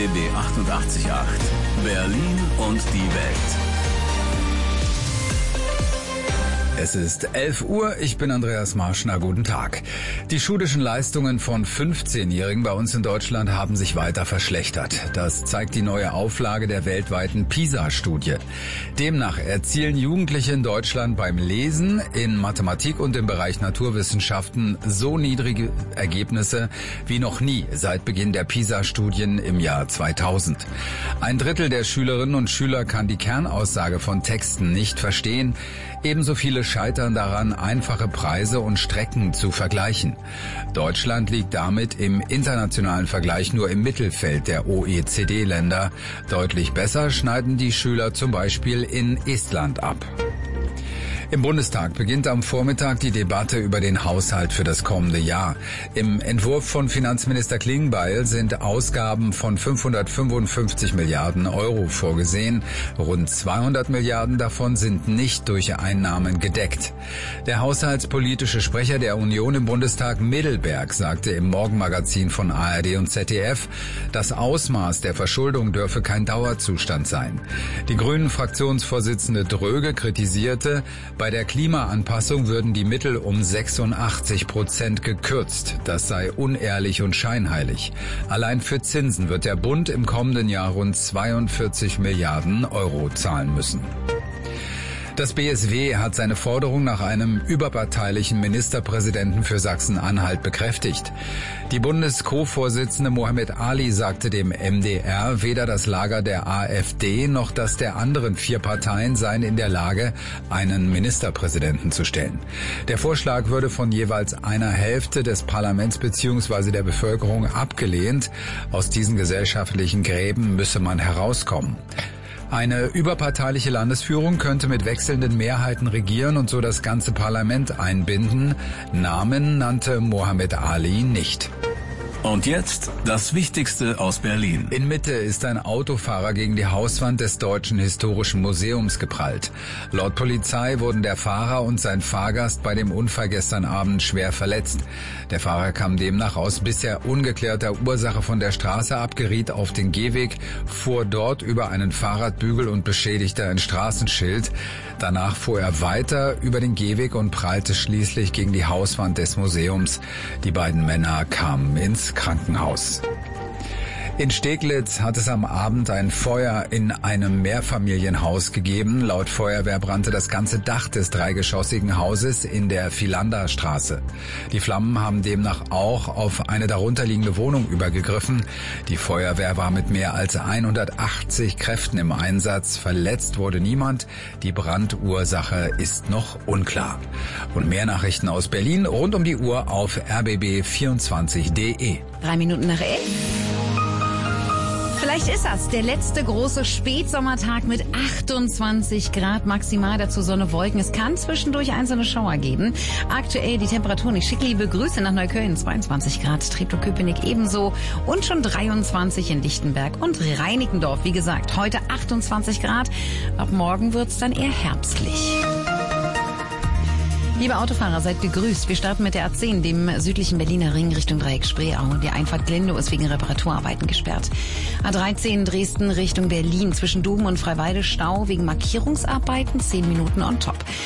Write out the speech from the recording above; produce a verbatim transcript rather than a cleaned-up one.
B B achtundachtzig Komma acht. Berlin und die Welt. Es ist elf Uhr, ich bin Andreas Marschner, guten Tag. Die schulischen Leistungen von fünfzehnjährigen bei uns in Deutschland haben sich weiter verschlechtert. Das zeigt die neue Auflage der weltweiten PISA-Studie. Demnach erzielen Jugendliche in Deutschland beim Lesen, in Mathematik und im Bereich Naturwissenschaften so niedrige Ergebnisse wie noch nie seit Beginn der PISA-Studien im Jahr zweitausend. Ein Drittel der Schülerinnen und Schüler kann die Kernaussage von Texten nicht verstehen. Ebenso viele scheitern daran, einfache Preise und Strecken zu vergleichen. Deutschland liegt damit im internationalen Vergleich nur im Mittelfeld der O E C D-Länder. Deutlich besser schneiden die Schüler zum Beispiel in Estland ab. Im Bundestag beginnt am Vormittag die Debatte über den Haushalt für das kommende Jahr. Im Entwurf von Finanzminister Klingbeil sind Ausgaben von fünfhundertfünfundfünfzig Milliarden Euro vorgesehen. Rund zweihundert Milliarden davon sind nicht durch Einnahmen gedeckt. Der haushaltspolitische Sprecher der Union im Bundestag, Middelberg, sagte im Morgenmagazin von A R D und Z D F, das Ausmaß der Verschuldung dürfe kein Dauerzustand sein. Die Grünen-Fraktionsvorsitzende Dröge kritisierte, bei der Klimaanpassung würden die Mittel um sechsundachtzig Prozent gekürzt. Das sei unehrlich und scheinheilig. Allein für Zinsen wird der Bund im kommenden Jahr rund zweiundvierzig Milliarden Euro zahlen müssen. Das B S W hat seine Forderung nach einem überparteilichen Ministerpräsidenten für Sachsen-Anhalt bekräftigt. Die Bundes-Co-Vorsitzende Mohammed Ali sagte dem M D R, weder das Lager der AfD noch das der anderen vier Parteien seien in der Lage, einen Ministerpräsidenten zu stellen. Der Vorschlag würde von jeweils einer Hälfte des Parlaments bzw. der Bevölkerung abgelehnt. Aus diesen gesellschaftlichen Gräben müsse man herauskommen. Eine überparteiliche Landesführung könnte mit wechselnden Mehrheiten regieren und so das ganze Parlament einbinden. Namen nannte Mohammed Ali nicht. Und jetzt das Wichtigste aus Berlin. In Mitte ist ein Autofahrer gegen die Hauswand des Deutschen Historischen Museums geprallt. Laut Polizei wurden der Fahrer und sein Fahrgast bei dem Unfall gestern Abend schwer verletzt. Der Fahrer kam demnach aus bisher ungeklärter Ursache von der Straße ab, geriet auf den Gehweg, fuhr dort über einen Fahrradbügel und beschädigte ein Straßenschild. Danach fuhr er weiter über den Gehweg und prallte schließlich gegen die Hauswand des Museums. Die beiden Männer kamen ins Krankenhaus. In Steglitz hat es am Abend ein Feuer in einem Mehrfamilienhaus gegeben. Laut Feuerwehr brannte das ganze Dach des dreigeschossigen Hauses in der Philanderstraße. Die Flammen haben demnach auch auf eine darunterliegende Wohnung übergegriffen. Die Feuerwehr war mit mehr als hundertachtzig Kräften im Einsatz. Verletzt wurde niemand. Die Brandursache ist noch unklar. Und mehr Nachrichten aus Berlin rund um die Uhr auf r b b vierundzwanzig punkt d e. Drei Minuten nach elf. Vielleicht ist das der letzte große Spätsommertag mit achtundzwanzig Grad maximal, dazu Sonne, Wolken. Es kann zwischendurch einzelne Schauer geben. Aktuell die Temperaturen. Ich schicke liebe Grüße nach Neukölln, zweiundzwanzig Grad, Treptow-Köpenick ebenso und schon dreiundzwanzig in Lichtenberg und Reinickendorf. Wie gesagt, heute achtundzwanzig Grad. Ab morgen wird's dann eher herbstlich. Liebe Autofahrer, seid gegrüßt. Wir starten mit der A zehn, dem südlichen Berliner Ring Richtung Dreieck Spreeau. Die Einfahrt Glindow ist wegen Reparaturarbeiten gesperrt. A dreizehn Dresden Richtung Berlin zwischen Dom und Freiwalde Stau wegen Markierungsarbeiten, zehn Minuten on top.